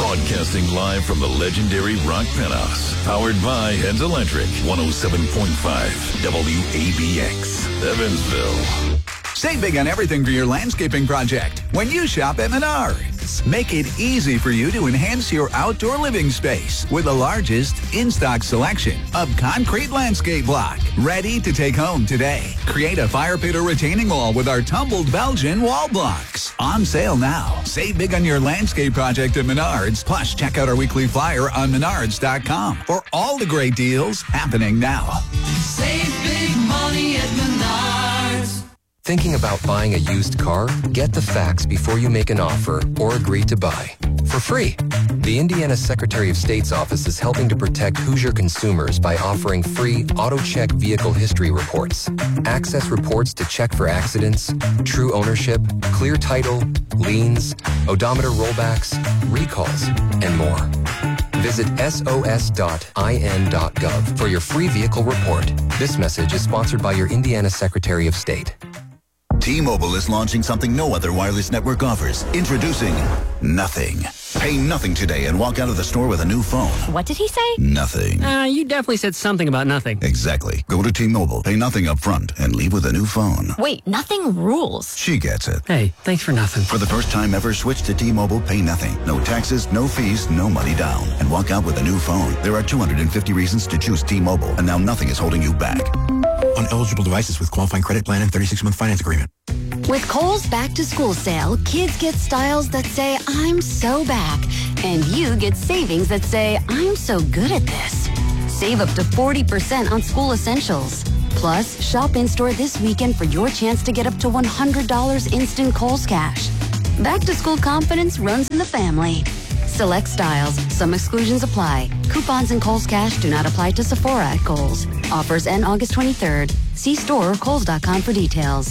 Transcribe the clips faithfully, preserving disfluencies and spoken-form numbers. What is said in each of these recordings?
Broadcasting live from the legendary Rock Penthouse. Powered by Heads Electric. one oh seven point five W A B X, Evansville. Save big on everything for your landscaping project when you shop at Menards. Make it easy for you to enhance your outdoor living space with the largest in-stock selection of concrete landscape block. Ready to take home today. Create a fire pit or retaining wall with our tumbled Belgian wall blocks. On sale now. Save big on your landscape project at Menards. Plus, check out our weekly flyer on menards dot com for all the great deals happening now. Save big money at Menards. Thinking about buying a used car? Get the facts before you make an offer or agree to buy. For free. The Indiana Secretary of State's office is helping to protect Hoosier consumers by offering free AutoCheck vehicle history reports. Access reports to check for accidents, true ownership, clear title, liens, odometer rollbacks, recalls, and more. Visit S O S dot I N dot gov for your free vehicle report. This message is sponsored by your Indiana Secretary of State. T-Mobile is launching something no other wireless network offers. Introducing Nothing. Pay nothing today and walk out of the store with a new phone. What did he say? Nothing. Uh, you definitely said something about nothing. Exactly. Go to T-Mobile, pay nothing up front, and leave with a new phone. Wait, nothing rules. She gets it. Hey, thanks for nothing. For the first time ever, switch to T-Mobile, pay nothing. No taxes, no fees, no money down. And walk out with a new phone. There are two hundred fifty reasons to choose T-Mobile, and now nothing is holding you back. On eligible devices with qualifying credit plan and thirty-six month finance agreement. With Kohl's Back to School sale, kids get styles that say, I'm so back. And you get savings that say, I'm so good at this. Save up to forty percent on school essentials. Plus, shop in-store this weekend for your chance to get up to one hundred dollars instant Kohl's cash. Back to school confidence runs in the family. Select styles. Some exclusions apply. Coupons and Kohl's cash do not apply to Sephora at Kohl's. Offers end August twenty-third. See store or kohls dot com for details.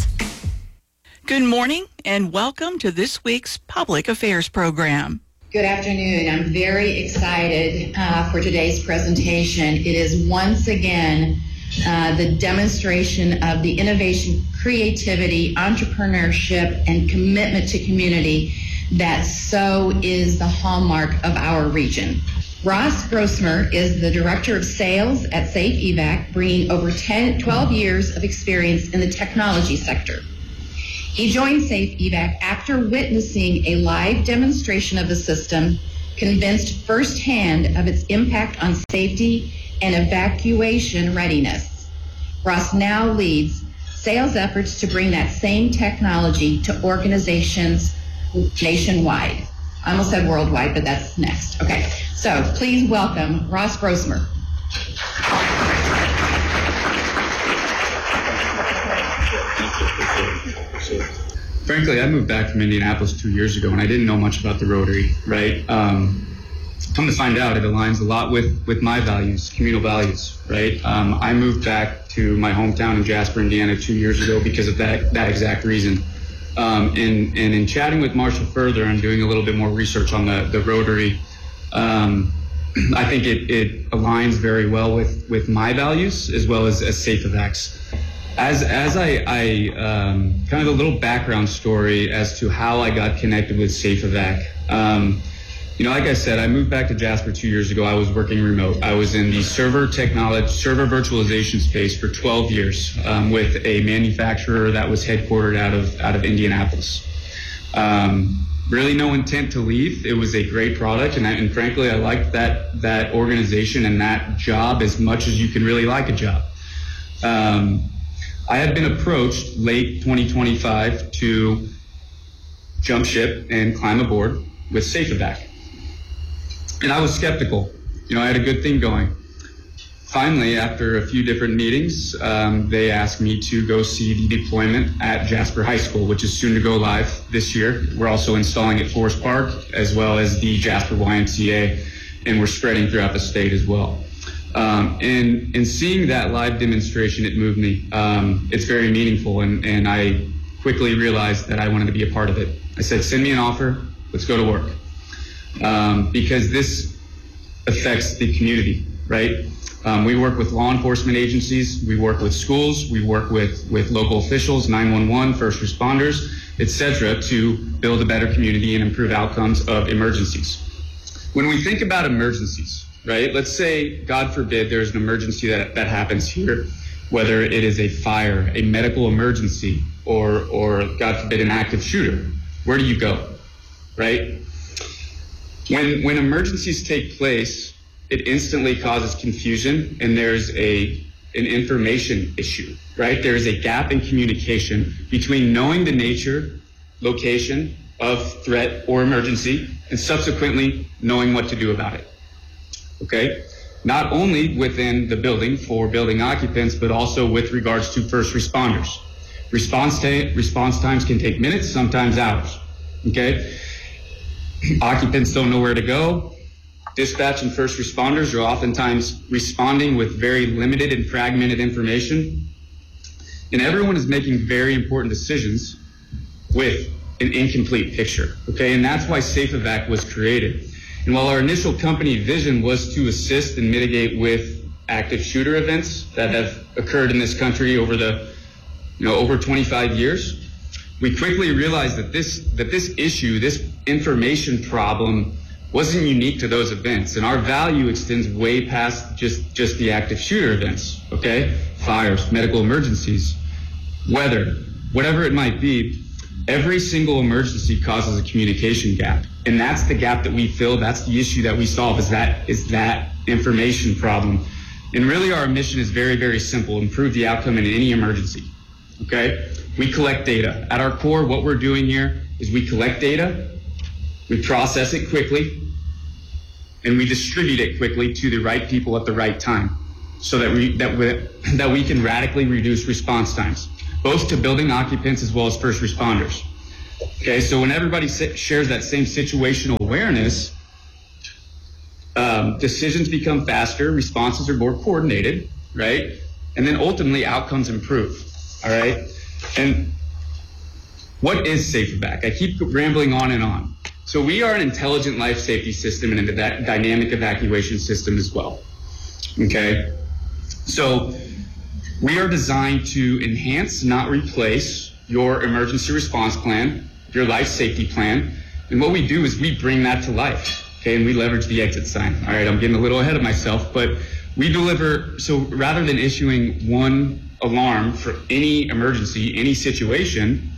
Good morning and welcome to this week's Public Affairs program. Good afternoon. I'm very excited uh, for today's presentation. It is once again uh, the demonstration of the innovation, creativity, entrepreneurship, and commitment to community that so is the hallmark of our region. Ross Grossmer is the Director of Sales at Safe Evac, bringing over ten, twelve years of experience in the technology sector. He joined Safe Evac after witnessing a live demonstration of the system, convinced firsthand of its impact on safety and evacuation readiness. Ross now leads sales efforts to bring that same technology to organizations nationwide. I almost said worldwide, but that's next. Okay, so please welcome Ross Grossmer. Frankly, I moved back from Indianapolis two years ago, and I didn't know much about the Rotary, right? Um, come to find out, it aligns a lot with, with my values, communal values, right? Um, I moved back to my hometown in Jasper, Indiana two years ago because of that, that exact reason. Um, and, and in chatting with Marshall further and doing a little bit more research on the, the Rotary, um, I think it, it aligns very well with, with my values as well as, as Safe Evac's. As as I, I um, kind of a little background story as to how I got connected with Safe Evac. Um, you know, like I said, I moved back to Jasper two years ago. I was working remote. I was in the server technology, server virtualization space for twelve years um, with a manufacturer that was headquartered out of out of Indianapolis. Um, really, no intent to leave. It was a great product, and, I, and frankly, I liked that that organization and that job as much as you can really like a job. Um, I had been approached late twenty twenty-five to jump ship and climb aboard with Safe Evac. And I was skeptical. You know, I had a good thing going. Finally, after a few different meetings, um, they asked me to go see the deployment at Jasper High School, which is soon to go live this year. We're also installing at Forest Park as well as the Jasper Y M C A, and we're spreading throughout the state as well. Um, and, and seeing that live demonstration, it moved me. Um, it's very meaningful, and, and I quickly realized that I wanted to be a part of it. I said, send me an offer, let's go to work. Um, because this affects the community, right? Um, we work with law enforcement agencies, we work with schools, we work with, with local officials, nine one one, first responders, et cetera, to build a better community and improve outcomes of emergencies. When we think about emergencies, right? Let's say, God forbid, there's an emergency that, that happens here, whether it is a fire, a medical emergency, or, or God forbid, an active shooter. Where do you go, right? When, when emergencies take place, it instantly causes confusion, and there's a, an information issue, right? There is a gap in communication between knowing the nature, location of threat or emergency, and subsequently knowing what to do about it, okay? Not only within the building for building occupants, but also with regards to first responders. Response, ta- response times can take minutes, sometimes hours, okay? Occupants don't know where to go. Dispatch and first responders are oftentimes responding with very limited and fragmented information. And everyone is making very important decisions with an incomplete picture, okay? And that's why SafeEvac was created. And while our initial company vision was to assist and mitigate with active shooter events that have occurred in this country over the, you know, over twenty-five years, we quickly realized that this, that this issue, this information problem wasn't unique to those events. And our value extends way past just, just the active shooter events, okay? Fires, medical emergencies, weather, whatever it might be. Every single emergency causes a communication gap, and that's the gap that we fill. That's the issue that we solve, is that is that information problem. And really our mission is very, very simple: improve the outcome in any emergency, okay? We collect data. At our core, what we're doing here is we collect data, we process it quickly, and we distribute it quickly to the right people at the right time, so that we that we, that we can radically reduce response times, both to building occupants as well as first responders. Okay, so when everybody shares that same situational awareness, um, decisions become faster, responses are more coordinated, right? And then ultimately outcomes improve, all right? And what is SafeEvac? I keep rambling on and on. So we are an intelligent life safety system and a dynamic evacuation system as well, okay? So we are designed to enhance, not replace, your emergency response plan, your life safety plan. And what we do is we bring that to life, okay? And we leverage the exit sign. All right, I'm getting a little ahead of myself, but we deliver, so rather than issuing one alarm for any emergency, any situation,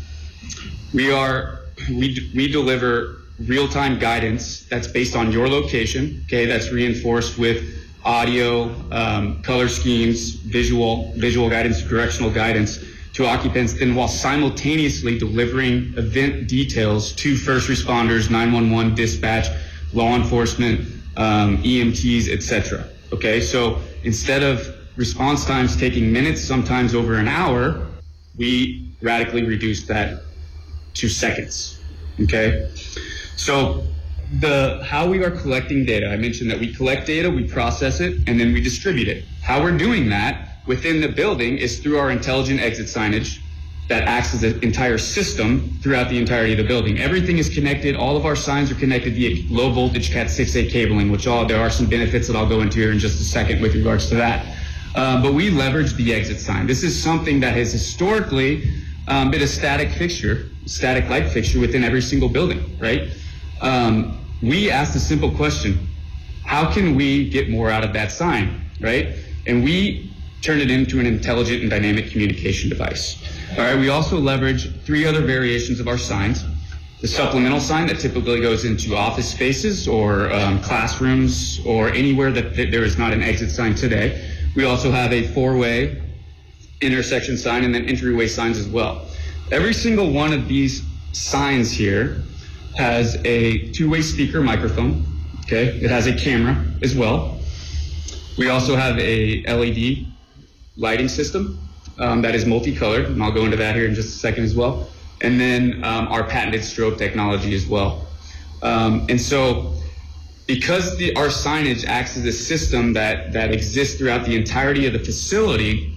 we are, we, we deliver real-time guidance that's based on your location, okay? That's reinforced with audio, um, color schemes, visual, visual guidance, directional guidance to occupants, then while simultaneously delivering event details to first responders, nine one one, dispatch, law enforcement, um, E M Ts, et cetera. Okay, so instead of response times taking minutes, sometimes over an hour, we radically reduced that to seconds. Okay, so the how we are collecting data, I mentioned that we collect data, we process it, and then we distribute it. How we're doing that within the building is through our intelligent exit signage that acts as an entire system throughout the entirety of the building. Everything is connected. All of our signs are connected via low voltage Cat six A cabling, which all there are some benefits that I'll go into here in just a second with regards to that. Um, but we leverage the exit sign. This is something that has historically um, been a static fixture, static light fixture within every single building, right? Um, we asked a simple question: how can we get more out of that sign, right? And we turn it into an intelligent and dynamic communication device. All right, we also leverage three other variations of our signs. The supplemental sign that typically goes into office spaces or um, classrooms or anywhere that th- there is not an exit sign today. We also have a four-way intersection sign and then entryway signs as well. Every single one of these signs here has a two-way speaker microphone, okay? It has a camera as well. We also have a L E D lighting system um, that is multicolored, and I'll go into that here in just a second as well. And then um, our patented strobe technology as well. Um, and so because the, our signage acts as a system that, that exists throughout the entirety of the facility,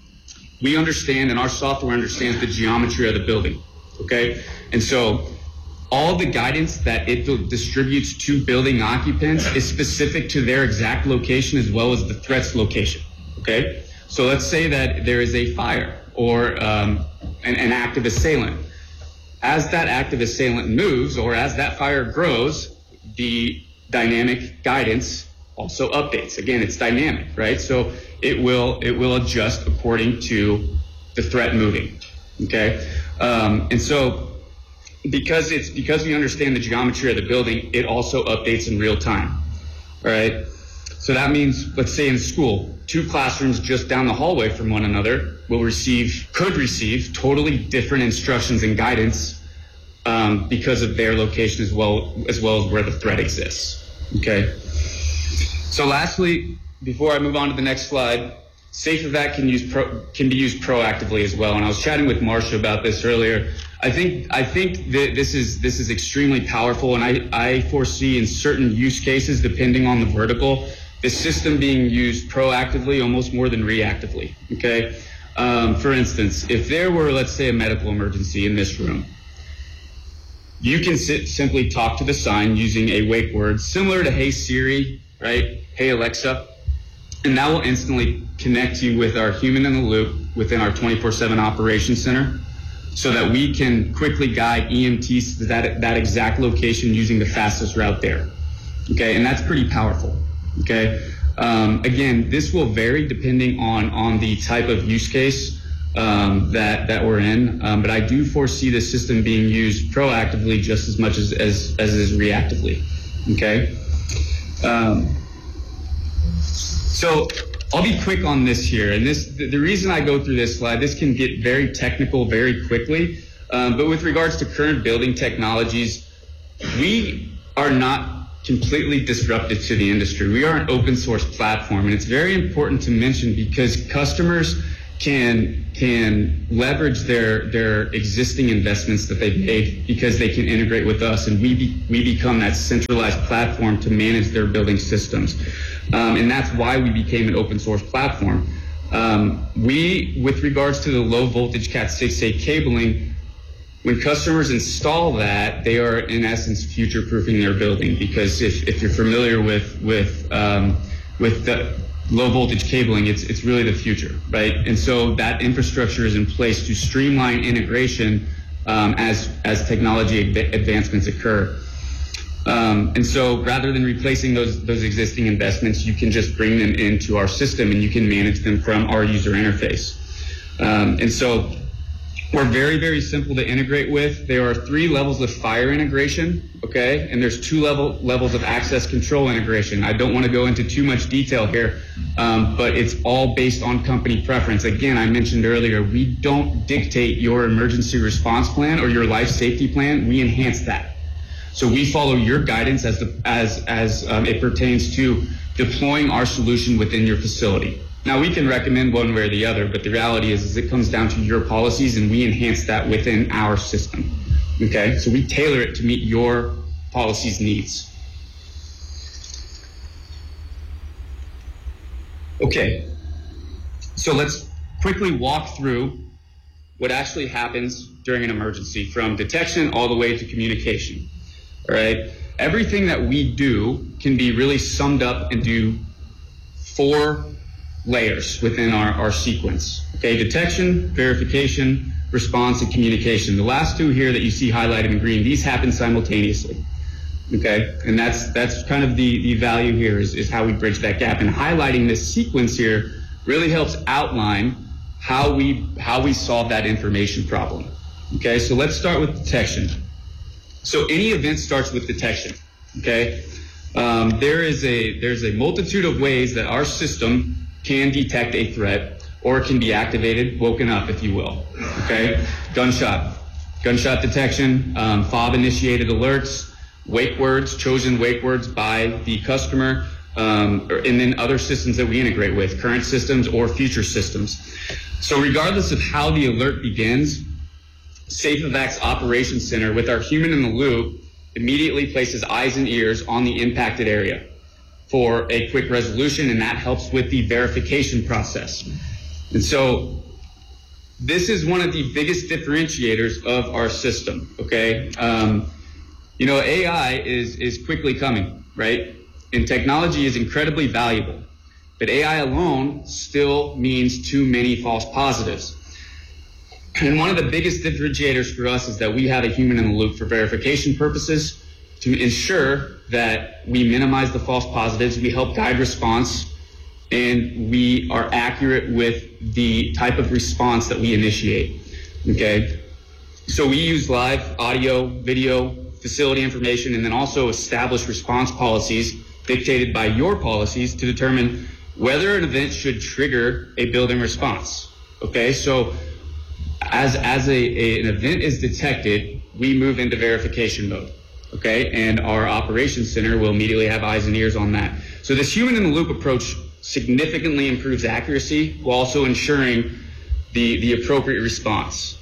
we understand, and our software understands, the geometry of the building, okay? And so all the guidance that it d- distributes to building occupants is specific to their exact location as well as the threat's location, okay? So let's say that there is a fire or um, an, an active assailant. As that active assailant moves or as that fire grows, the dynamic guidance also updates. Again, it's dynamic, right? So it will it will adjust according to the threat moving. Okay, um, and so because it's because we understand the geometry of the building, it also updates in real time. All right. So that means, let's say in school, two classrooms just down the hallway from one another will receive, could receive totally different instructions and guidance um, because of their location as well as well as where the threat exists. Okay. So lastly, before I move on to the next slide, SafeEvac can use pro, can be used proactively as well. And I was chatting with Marsha about this earlier. I think I think that this is this is extremely powerful, and I, I foresee in certain use cases, depending on the vertical, the system being used proactively almost more than reactively. Okay. Um, for instance, if there were, let's say, a medical emergency in this room, you can sit, simply talk to the sign using a wake word similar to Hey Siri, right? Hey Alexa, and that will instantly connect you with our human in the loop within our twenty-four seven operations center, so that we can quickly guide E M Ts to that, that exact location using the fastest route there. Okay, and that's pretty powerful. Okay, um, again, this will vary depending on, on the type of use case um, that, that we're in, um, but I do foresee the system being used proactively just as much as, as, as it is reactively. Okay, um, so I'll be quick on this here, and this the, the reason I go through this slide, this can get very technical very quickly, um, but with regards to current building technologies, we are not completely disruptive to the industry. We are an open source platform, and it's very important to mention because customers can can leverage their their existing investments that they've made because they can integrate with us, and we be, we become that centralized platform to manage their building systems. Um, and that's why we became an open source platform. Um, we, with regards to the low voltage Cat six A cabling, when customers install that, they are in essence future-proofing their building, because if, if you're familiar with with um, with the low voltage cabling, it's it's really the future, right? And so that infrastructure is in place to streamline integration um, as as technology ad- advancements occur. Um, and so rather than replacing those those existing investments, you can just bring them into our system and you can manage them from our user interface. Um, and so we're very, very simple to integrate with. There are three levels of fire integration, okay? And there's two level levels of access control integration. I don't want to go into too much detail here, um, but it's all based on company preference. Again, I mentioned earlier, we don't dictate your emergency response plan or your life safety plan. We enhance that. So we follow your guidance as the, as as um, it pertains to deploying our solution within your facility. Now, we can recommend one way or the other, but the reality is, is it comes down to your policies, and we enhance that within our system. Okay, so we tailor it to meet your policy's needs. Okay, so let's quickly walk through what actually happens during an emergency, from detection all the way to communication. All right, everything that we do can be really summed up into four layers within our, our sequence. Okay, detection, verification, response, and communication. The last two here that you see highlighted in green, these happen simultaneously. Okay, and that's that's kind of the, the value here is, is how we bridge that gap. And highlighting this sequence here really helps outline how we how we solve that information problem. Okay, so let's start with detection. So any event starts with detection. Okay, um, there is a there's a multitude of ways that our system can detect a threat, or it can be activated, woken up, if you will. Okay, gunshot, gunshot detection, um, fob-initiated alerts, wake words, chosen wake words by the customer, um, or, and then other systems that we integrate with, current systems or future systems. So regardless of how the alert begins, SafeEvac's operations center, with our human in the loop, immediately places eyes and ears on the impacted area for a quick resolution, and that helps with the verification process. And so this is one of the biggest differentiators of our system, okay? Um, you know, A I is, is quickly coming, right? And technology is incredibly valuable, but A I alone still means too many false positives. And one of the biggest differentiators for us is that we have a human in the loop for verification purposes to ensure that we minimize the false positives, we help guide response, and we are accurate with the type of response that we initiate, okay? So we use live audio, video, facility information, and then also establish response policies dictated by your policies to determine whether an event should trigger a building response, okay? So as, as a, a, an event is detected, we move into verification mode, okay? And our operations center will immediately have eyes and ears on that. So this human in the loop approach significantly improves accuracy while also ensuring the, the appropriate response.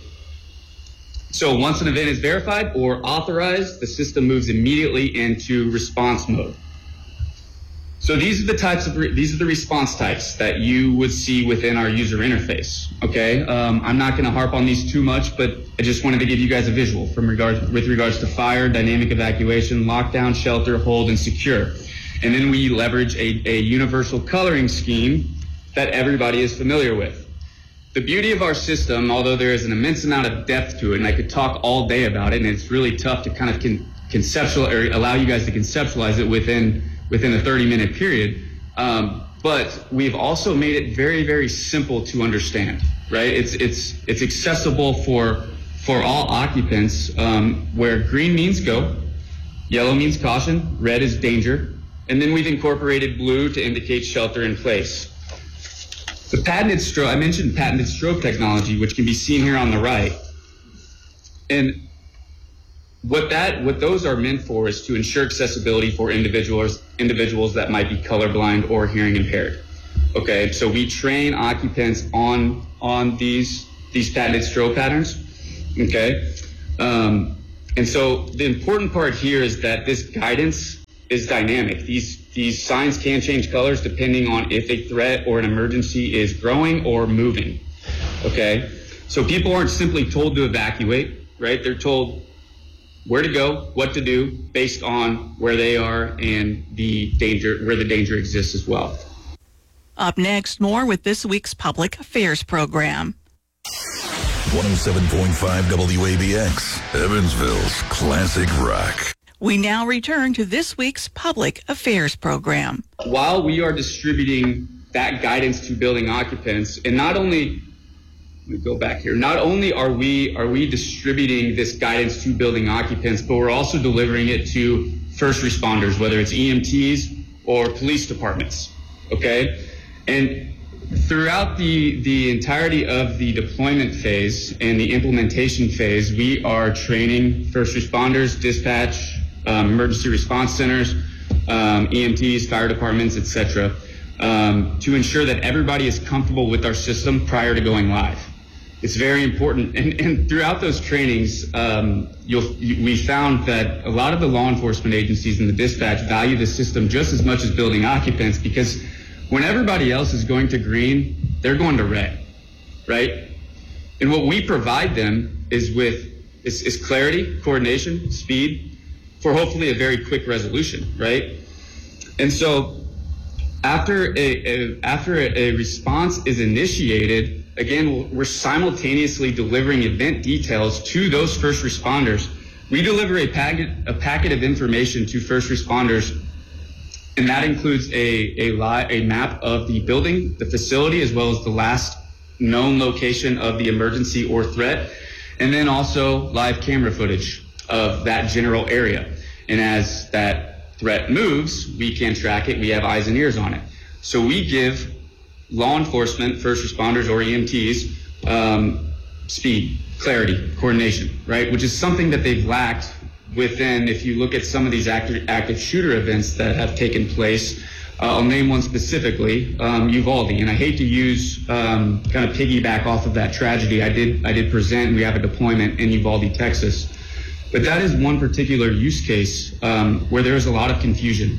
So once an event is verified or authorized, the system moves immediately into response mode. So these are the types of, re- these are the response types that you would see within our user interface, okay? Um, I'm not gonna harp on these too much, but I just wanted to give you guys a visual from regards, with regards to fire, dynamic evacuation, lockdown, shelter, hold, and secure. And then we leverage a, a universal coloring scheme that everybody is familiar with. The beauty of our system, although there is an immense amount of depth to it, and I could talk all day about it, and it's really tough to kind of con- conceptual or allow you guys to conceptualize it within within a thirty minute period. Um, but we've also made it very, very simple to understand, right? It's it's it's accessible for for all occupants, um, where green means go, yellow means caution, red is danger. And then we've incorporated blue to indicate shelter in place. The patented strobe, I mentioned patented strobe technology, which can be seen here on the right. And what that, what those are meant for is to ensure accessibility for individuals, individuals that might be colorblind or hearing impaired. Okay, so we train occupants on on these these patented strobe patterns. Okay, um, and so the important part here is that this guidance is dynamic. These these signs can change colors depending on if a threat or an emergency is growing or moving. Okay, so people aren't simply told to evacuate, right? They're told where to go, what to do, based on where they are and the danger, where the danger exists as well. Up next, more with this week's Public Affairs program. one oh seven point five W A B X, Evansville's classic rock. We now return to this week's Public Affairs program. While we are distributing that guidance to building occupants, and not only, let me go back here, not only are we are we distributing this guidance to building occupants, but we're also delivering it to first responders, whether it's E M Ts or police departments, okay? And throughout the, the entirety of the deployment phase and the implementation phase, we are training first responders, dispatch, Um, emergency response centers, um, E M Ts, fire departments, et cetera, um, to ensure that everybody is comfortable with our system prior to going live. It's very important. And, and throughout those trainings, um, you'll, you, we found that a lot of the law enforcement agencies and the dispatch value the system just as much as building occupants, because when everybody else is going to green, they're going to red, right? And what we provide them is with is, is clarity, coordination, speed, for hopefully a very quick resolution, right? And so after a, a after a, a response is initiated, again, we're simultaneously delivering event details to those first responders. We deliver a packet a packet of information to first responders, and that includes a a, li- a map of the building, the facility, as well as the last known location of the emergency or threat, and then also live camera footage of that general area. And as that threat moves, we can track it. We have eyes and ears on it. So we give law enforcement, first responders, or E M Ts um, speed, clarity, coordination, right? Which is something that they've lacked within, if you look at some of these active, active shooter events that have taken place. Uh, I'll name one specifically, um, Uvalde, and I hate to use um, kind of piggyback off of that tragedy. I did I did present. We have a deployment in Uvalde, Texas. But that is one particular use case um, where there is a lot of confusion.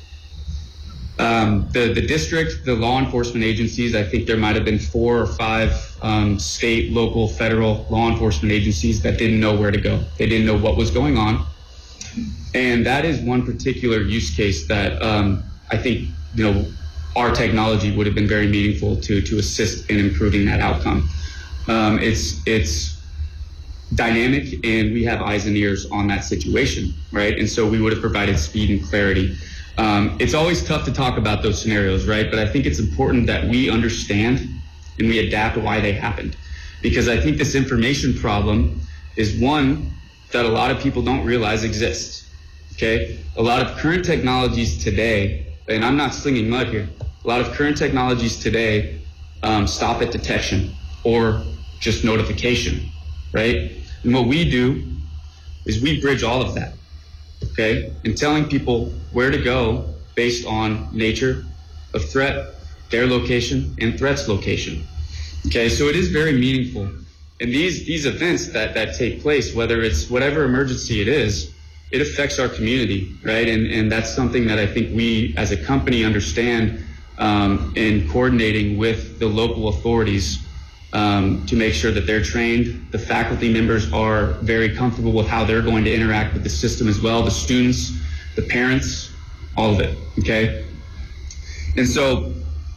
Um, the, the district, the law enforcement agencies, I think there might have been four or five um, state, local, federal law enforcement agencies that didn't know where to go. They didn't know what was going on. And that is one particular use case that um, I think, you know, our technology would have been very meaningful to, to assist in improving that outcome. Um, it's, it's, dynamic, and we have eyes and ears on that situation, right? And so we would have provided speed and clarity. Um, it's always tough to talk about those scenarios, right? But I think it's important that we understand and we adapt why they happened. Because I think this information problem is one that a lot of people don't realize exists, okay? A lot of current technologies today, and I'm not slinging mud here, a lot of current technologies today um, stop at detection or just notification, right? And what we do is we bridge all of that, okay? And telling people where to go based on nature of threat, their location, and threat's location. Okay, so it is very meaningful. And these these events that, that take place, whether it's whatever emergency it is, it affects our community, right? And and that's something that I think we as a company understand um, in coordinating with the local authorities um, to make sure that they're trained. The faculty members are very comfortable with how they're going to interact with the system as well, the students, the parents, all of it, okay? And so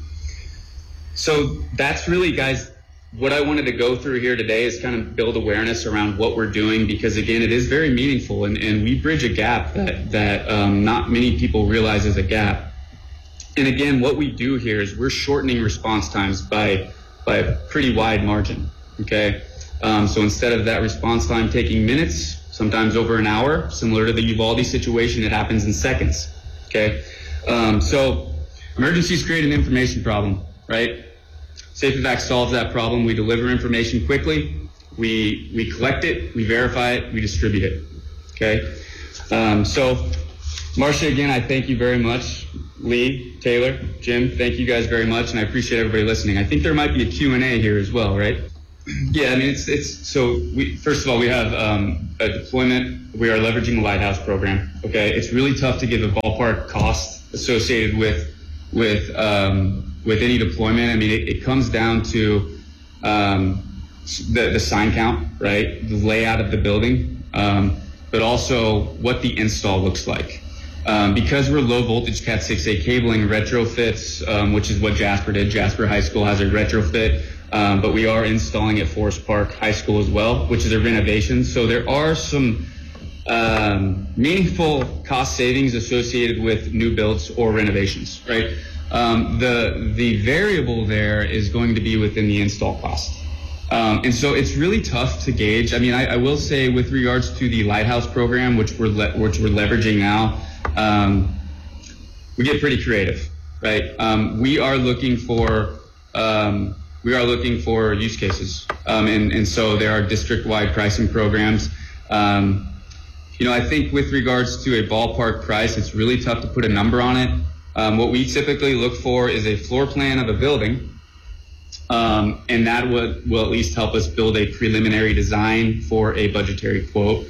So that's really, guys, what I wanted to go through here today is kind of build awareness around what we're doing, because, again, it is very meaningful, and, and we bridge a gap that, that um, not many people realize is a gap. And, again, what we do here is we're shortening response times by, by a pretty wide margin, okay? Um, so instead of that response time taking minutes, sometimes over an hour, similar to the Uvalde situation, it happens in seconds, okay? Um, so emergencies create an information problem, right? SafeEvac solves that problem. We deliver information quickly. We we collect it. We verify it. We distribute it. Okay. Um, so, Marcia, again, I thank you very much. Lee, Taylor, Jim, thank you guys very much, and I appreciate everybody listening. I think there might be a Q and A here as well, right? Yeah, I mean, it's it's so. We first of all, we have um, a deployment. We are leveraging the Lighthouse program. Okay, it's really tough to give a ballpark cost associated with with. Um, with any deployment. I mean, it, it comes down to um, the, the sign count, right? The layout of the building, um, but also what the install looks like. Um, because we're low voltage Cat six A cabling retrofits, um, which is what Jasper did. Jasper High School has a retrofit, um, but we are installing at Forest Park High School as well, which is a renovation. So there are some um, meaningful cost savings associated with new builds or renovations, right? Um, the the variable there is going to be within the install cost. Um, and so it's really tough to gauge. I mean, I, I will say with regards to the Lighthouse program, which we're, le- which we're leveraging now, um, we get pretty creative, right? Um, we are looking for um, we are looking for use cases. Um, and, and so there are district-wide pricing programs. Um, you know, I think with regards to a ballpark price, it's really tough to put a number on it. Um, what we typically look for is a floor plan of a building, um, and that would, will at least help us build a preliminary design for a budgetary quote.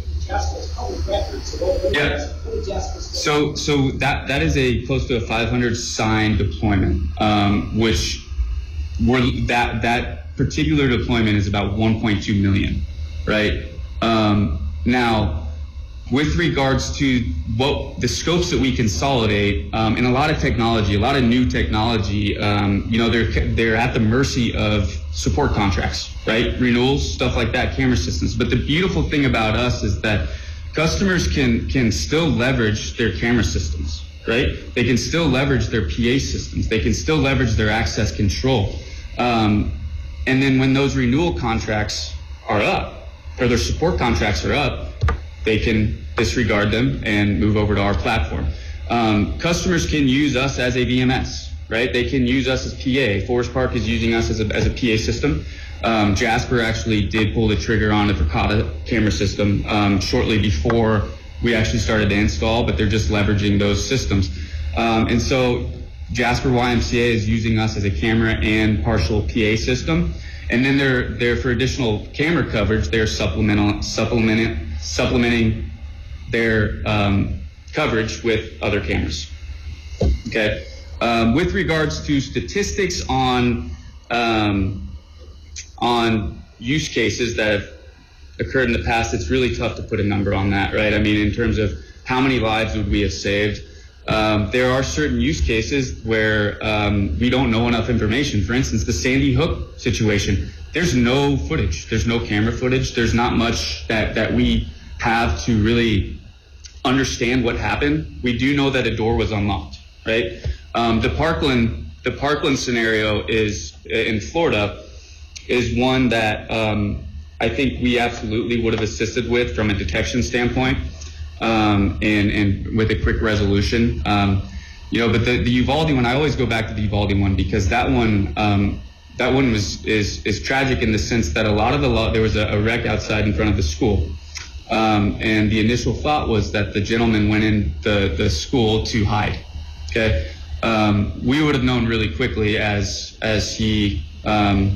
Yeah. So, so that that is a close to a five hundred sign deployment, um, which we're, that that particular deployment is about one point two million, right? Um, now. With regards to what the scopes that we consolidate, um, and a lot of technology, a lot of new technology, um, you know, they're they're at the mercy of support contracts, right? Renewals, stuff like that, camera systems. But the beautiful thing about us is that customers can can still leverage their camera systems, right? They can still leverage their P A systems. They can still leverage their access control. Um, and then when those renewal contracts are up, or their support contracts are up, they can disregard them and move over to our platform. Um, customers can use us as a V M S, right? They can use us as P A. Forest Park is using us as a, as a P A system. Um, Jasper actually did pull the trigger on the Verkada camera system um, shortly before we actually started to install, but they're just leveraging those systems. Um, and so Jasper Y M C A is using us as a camera and partial P A system. And then they're, they're for additional camera coverage, they're supplemental, supplementing, supplementing their um, coverage with other cameras. Okay. Um, with regards to statistics on um, on use cases that have occurred in the past, it's really tough to put a number on that, right? I mean, in terms of how many lives would we have saved? Um, there are certain use cases where um, we don't know enough information. For instance, the Sandy Hook situation. there's no footage. There's no camera footage. There's not much that, that we have to really understand what happened. We do know that a door was unlocked, right? Um, the Parkland, the Parkland scenario is in Florida is one that um, I think we absolutely would have assisted with from a detection standpoint, um, and, and with a quick resolution. Um, you know, but the, the Uvalde one, I always go back to the Uvalde one because that one, um, that one was is is tragic in the sense that a lot of the law, there was a, a wreck outside in front of the school. Um, and the initial thought was that the gentleman went in the, the school to hide. Okay, um, we would have known really quickly as as he um,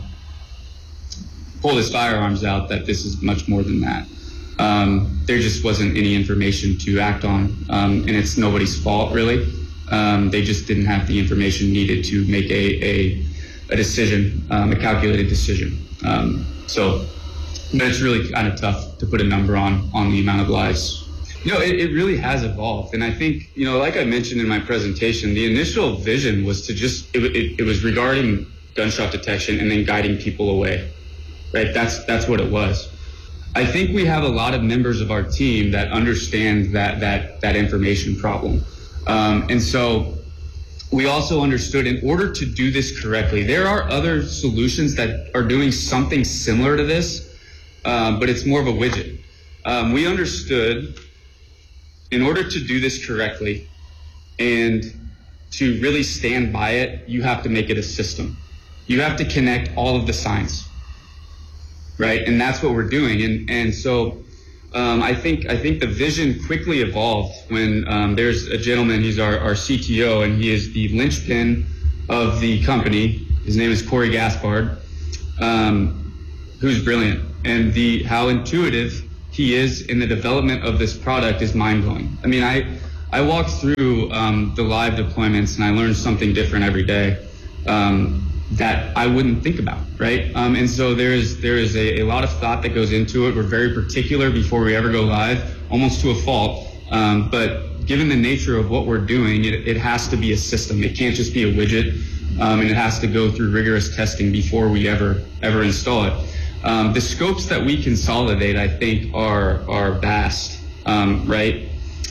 pulled his firearms out that this is much more than that. Um, there just wasn't any information to act on, um, and it's nobody's fault really. Um, they just didn't have the information needed to make a a, a decision, um, a calculated decision. Um, so. But it's really kind of tough to put a number on on the amount of lives. You know, it, it really has evolved. And I think, you know, like I mentioned in my presentation, the initial vision was to just, it, it, it was regarding gunshot detection and then guiding people away, right? That's that's what it was. I think we have a lot of members of our team that understand that that, that information problem. Um, and so we also understood in order to do this correctly, there are other solutions that are doing something similar to this. Um, but it's more of a widget. Um, we understood in order to do this correctly and to really stand by it, you have to make it a system. You have to connect all of the signs, right? And that's what we're doing. And and so um, I think I think the vision quickly evolved when um, there's a gentleman, he's our, our C T O, and he is the linchpin of the company. His name is Corey Gaspard, um, who's brilliant. And the how intuitive he is in the development of this product is mind-blowing. I mean, I I walked through um, the live deployments and I learned something different every day um, that I wouldn't think about, right? Um, and so there is there is a, a lot of thought that goes into it. We're very particular before we ever go live, almost to a fault. Um, but given the nature of what we're doing, it, it has to be a system. It can't just be a widget, um, and it has to go through rigorous testing before we ever ever install it. Um, the scopes that we consolidate, I think, are are vast, um, right?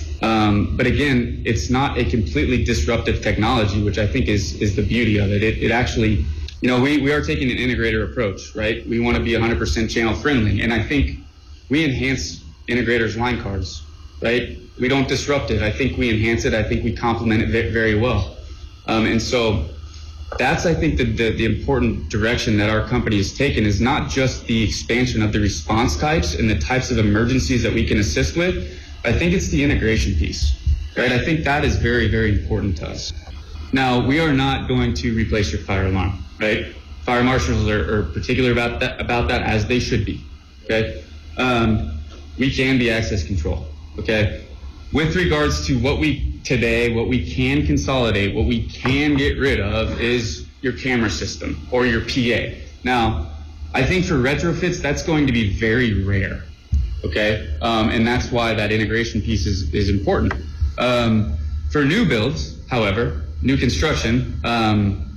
Um, but again, it's not a completely disruptive technology, which I think is is the beauty of it. It, it actually, you know, we, we are taking an integrator approach, right? We want to be one hundred percent channel friendly, and I think we enhance integrators' line cards, right? We don't disrupt it. I think we enhance it. I think we complement it very well, um, and so. That's, I think, the, the, the important direction that our company has taken is not just the expansion of the response types and the types of emergencies that we can assist with. I think it's the integration piece, right? I think that is very, very important to us. Now, we are not going to replace your fire alarm, right? Fire marshals are, are particular about that, about that as they should be, okay? Um, we can be access control, okay? With regards to what we today, what we can consolidate, what we can get rid of is your camera system or your P A. Now, I think for retrofits, that's going to be very rare, okay? Um, and that's why that integration piece is, is important. Um, for new builds, however, new construction, um,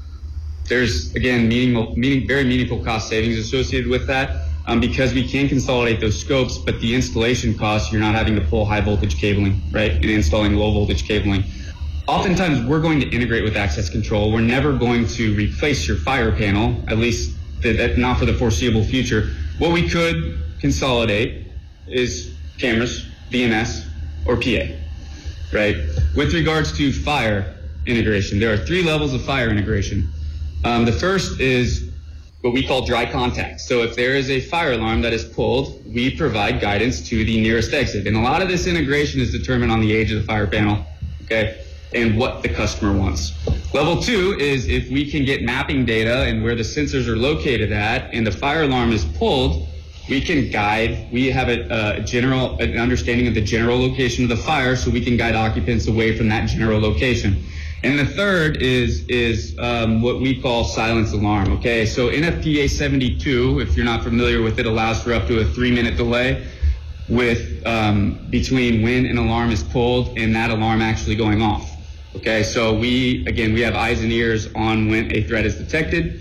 there's, again, meaningful, meaning, very meaningful cost savings associated with that. Um, because we can consolidate those scopes, but the installation costs, you're not having to pull high voltage cabling, right, and installing low voltage cabling. Oftentimes, we're going to integrate with access control. We're never going to replace your fire panel, at least that, not for the foreseeable future. What we could consolidate is cameras, V M S, or P A, right? With regards to fire integration, there are three levels of fire integration. Um, the first is what we call dry contact. So if there is a fire alarm that is pulled, we provide guidance to the nearest exit. And a lot of this integration is determined on the age of the fire panel, okay, and what the customer wants. Level two is if we can get mapping data and where the sensors are located at and the fire alarm is pulled, we can guide, we have a, a general, an understanding of the general location of the fire so we can guide occupants away from that general location. And the third is is um, what we call silence alarm, okay? So N F P A seventy-two, if you're not familiar with it, allows for up to a three-minute delay with um, between when an alarm is pulled and that alarm actually going off, okay? So we, again, we have eyes and ears on when a threat is detected.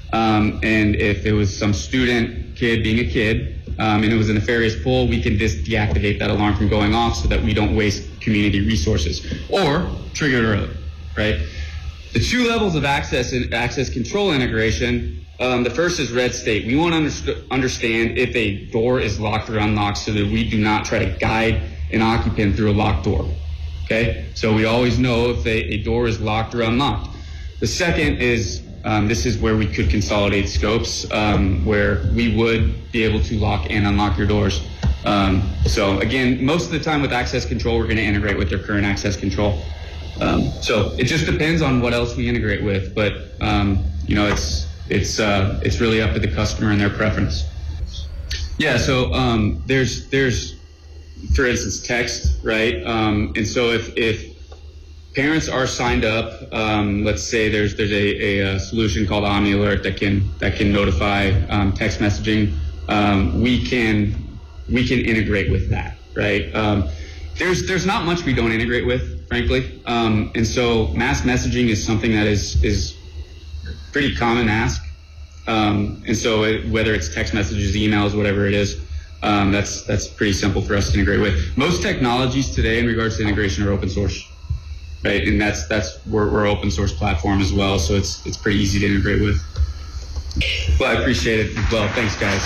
Um, and if it was some student, kid being a kid, um, and it was a nefarious pull, we can just deactivate that alarm from going off so that we don't waste community resources or trigger it early, right? The two levels of access and access control integration, um, the first is red state. We want to underst- understand if a door is locked or unlocked so that we do not try to guide an occupant through a locked door, okay? So we always know if a, a door is locked or unlocked. The second is, um, this is where we could consolidate scopes, um, where we would be able to lock and unlock your doors. Um, so again, most of the time with access control, we're going to integrate with their current access control. Um, so it just depends on what else we integrate with, but um, you know, it's it's uh, it's really up to the customer and their preference. Yeah. So um, there's there's for instance text, right? Um, and so if if parents are signed up, um, let's say there's there's a, a, a solution called Omni Alert that can that can notify um, text messaging. Um, we can we can integrate with that, right? Um, there's there's not much we don't integrate with, frankly, um, and so mass messaging is something that is is pretty common ask, um, and so it, whether it's text messages, emails, whatever it is, um, that's that's pretty simple for us to integrate with. Most technologies today in regards to integration are open source. Right, and that's that's we're, we're open source platform as well, so it's it's pretty easy to integrate with. Well, I appreciate it as well. Thanks, guys.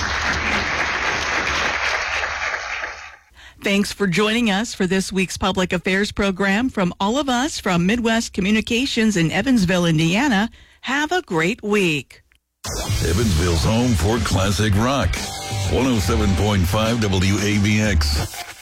Thanks for joining us for this week's Public Affairs program. From all of us from Midwest Communications in Evansville, Indiana, have a great week. Evansville's home for classic rock. one oh seven point five W A B X.